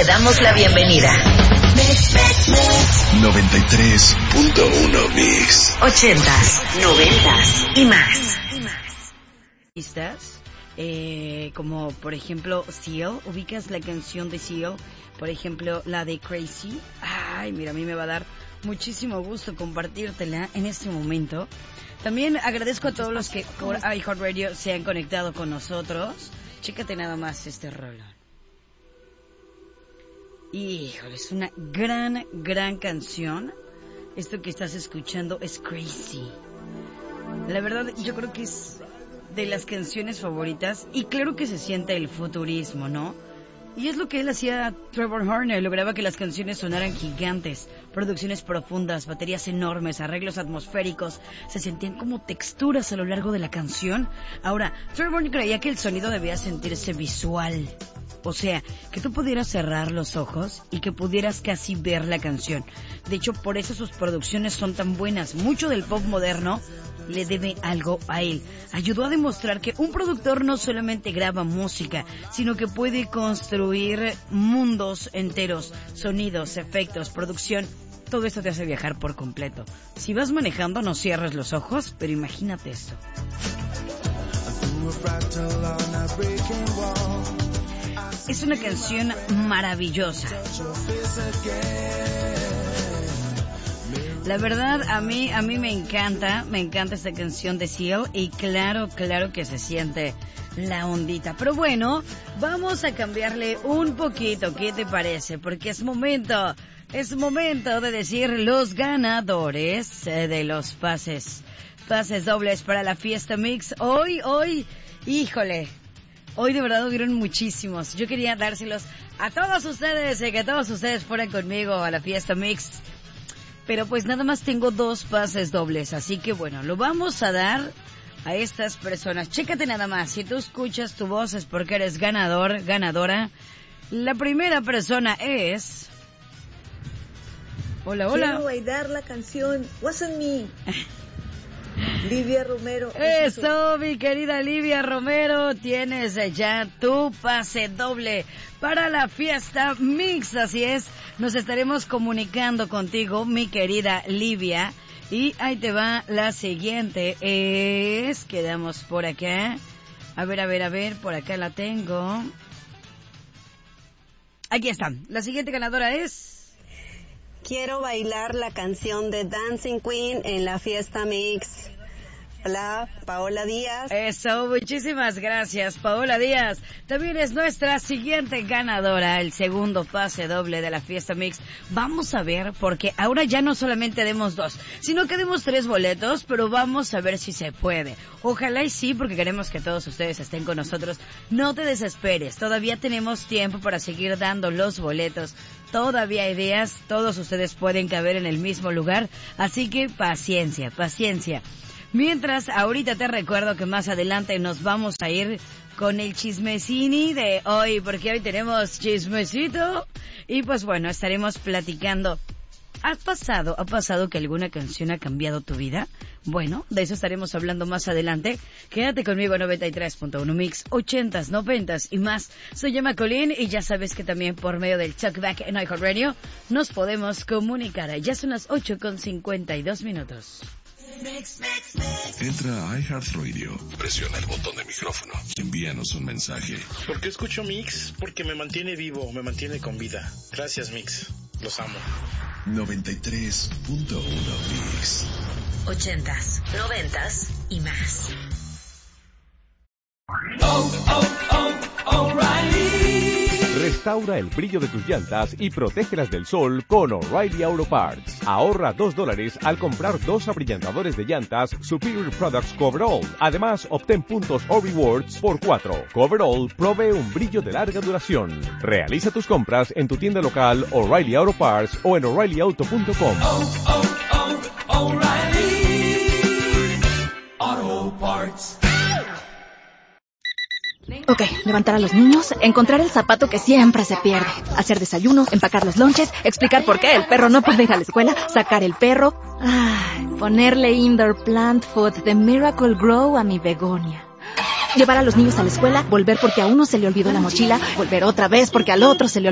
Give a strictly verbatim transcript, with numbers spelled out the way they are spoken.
Te damos la bienvenida. noventa y tres punto uno Mix. Ochentas, noventas y más. ¿Listas? Eh, como por ejemplo Seal, ubicas la canción de Seal, por ejemplo la de Crazy. Ay, mira, a mí me va a dar muchísimo gusto compartírtela en este momento. También agradezco a todos los que por iHeartRadio se han conectado con nosotros. Chécate nada más este rollo. Híjole, es una gran, gran canción. Esto que estás escuchando es Crazy. La verdad, yo creo que es de las canciones favoritas. Y claro que se siente el futurismo, ¿no? Y es lo que él hacía, Trevor Horner. Lograba que las canciones sonaran gigantes. Producciones profundas, baterías enormes, arreglos atmosféricos. Se sentían como texturas a lo largo de la canción. Ahora, Trevor creía que el sonido debía sentirse visual. O sea, que tú pudieras cerrar los ojos y que pudieras casi ver la canción. De hecho, por eso sus producciones son tan buenas. Mucho del pop moderno le debe algo a él. Ayudó a demostrar que un productor no solamente graba música, sino que puede construir mundos enteros, sonidos, efectos, producción. Todo esto te hace viajar por completo. Si vas manejando, no cierres los ojos, pero imagínate esto. Es una canción maravillosa. La verdad, a mí, a mí me encanta, me encanta esta canción de Seal y claro, claro que se siente la ondita. Pero bueno, vamos a cambiarle un poquito, ¿qué te parece? Porque es momento, es momento de decir los ganadores de los pases, pases dobles para la Fiesta Mix. Hoy, hoy, híjole, hoy de verdad hubieron muchísimos. Yo quería dárselos a todos ustedes, eh, que todos ustedes fueran conmigo a la Fiesta Mix. Pero pues nada más tengo dos pases dobles, así que bueno, lo vamos a dar a estas personas. Chécate nada más, si tú escuchas tu voz es porque eres ganador, ganadora. La primera persona es... Hola, hola. Quiero bailar la canción Wasn't Me. Livia Romero. Eso, mi querida Livia Romero, tienes ya tu pase doble para la Fiesta Mix, así es. Nos estaremos comunicando contigo, mi querida Livia. Y ahí te va la siguiente. Es... Quedamos por acá. A ver, a ver, a ver. Por acá la tengo. Aquí está. La siguiente ganadora es... Quiero bailar la canción de Dancing Queen en la Fiesta Mix. Hola, Paola Díaz. Eso, muchísimas gracias, Paola Díaz. También es nuestra siguiente ganadora, el segundo pase doble de la Fiesta Mix. Vamos a ver, porque ahora ya no solamente demos dos, sino que demos tres boletos, pero vamos a ver si se puede. Ojalá y sí, porque queremos que todos ustedes estén con nosotros. No te desesperes, todavía tenemos tiempo para seguir dando los boletos. Todavía hay días, todos ustedes pueden caber en el mismo lugar, así que paciencia, paciencia. Mientras, ahorita te recuerdo que más adelante nos vamos a ir con el chismecini de hoy, porque hoy tenemos chismecito. Y pues bueno, estaremos platicando. ¿Ha pasado, ha pasado que alguna canción ha cambiado tu vida? Bueno, de eso estaremos hablando más adelante. Quédate conmigo, noventa y tres punto uno Mix, ochentas, noventas y más. Soy Emma Colín y ya sabes que también por medio del Talkback en iHeartRadio nos podemos comunicar. Ya son las ocho con cincuenta y dos minutos. Entra a iHeartRadio, presiona el botón de micrófono y envíanos un mensaje. ¿Por qué escucho Mix? Porque me mantiene vivo, me mantiene con vida. Gracias, Mix. Los amo. noventa y tres punto uno Mix. Ochentas, noventas y más. Oh, oh, oh, O'Reilly. Restaura el brillo de tus llantas y protégelas del sol con O'Reilly Auto Parts. Ahorra dos dólares al comprar dos abrillantadores de llantas Superior Products Coverall. Además, obtén puntos o rewards por cuatro. Coverall provee un brillo de larga duración. Realiza tus compras en tu tienda local O'Reilly Auto Parts o en O'Reilly Auto punto com. Oh, oh, oh, O'Reilly Auto Parts. Ok, levantar a los niños, encontrar el zapato que siempre se pierde, hacer desayunos, empacar los lonches, explicar por qué el perro no puede ir a la escuela, sacar el perro, ay, ponerle indoor plant food de Miracle Grow a mi begonia. Llevar a los niños a la escuela, volver porque a uno se le olvidó la mochila, volver otra vez porque al otro se le